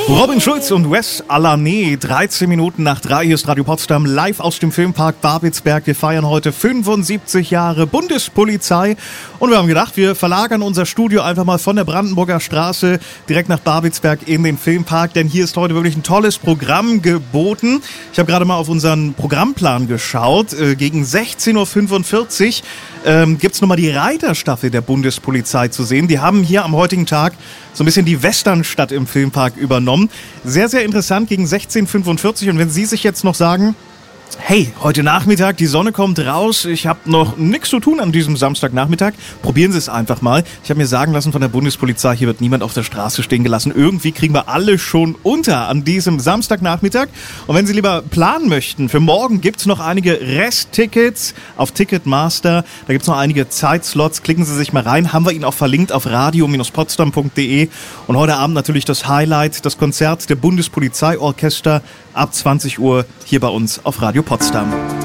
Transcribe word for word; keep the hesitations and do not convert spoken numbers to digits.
Robin Schulz und Wes Alané, dreizehn Minuten nach drei, hier ist Radio Potsdam, live aus dem Filmpark Babelsberg. Wir feiern heute fünfundsiebzig Jahre Bundespolizei und wir haben gedacht, wir verlagern unser Studio einfach mal von der Brandenburger Straße direkt nach Babelsberg in den Filmpark, denn hier ist heute wirklich ein tolles Programm geboten. Ich habe gerade mal auf unseren Programmplan geschaut. Äh, gegen sechzehn Uhr fünfundvierzig ähm, gibt es nochmal die Reiterstaffel der Bundespolizei zu sehen. Die haben hier am heutigen Tag so ein bisschen die Westernstadt im Filmpark übernommen. Sehr, sehr interessant gegen sechzehn Uhr fünfundvierzig. Und wenn Sie sich jetzt noch sagen, hey, heute Nachmittag, die Sonne kommt raus, ich habe noch nichts zu tun an diesem Samstagnachmittag, probieren Sie es einfach mal. Ich habe mir sagen lassen von der Bundespolizei, hier wird niemand auf der Straße stehen gelassen. Irgendwie kriegen wir alle schon unter an diesem Samstagnachmittag. Und wenn Sie lieber planen möchten, für morgen gibt es noch einige Resttickets auf Ticketmaster. Da gibt es noch einige Zeitslots. Klicken Sie sich mal rein. Haben wir Ihnen auch verlinkt auf radio Bindestrich potsdam punkt de. Und heute Abend natürlich das Highlight, das Konzert der Bundespolizeiorchester ab zwanzig Uhr hier bei uns auf Radio Potsdam.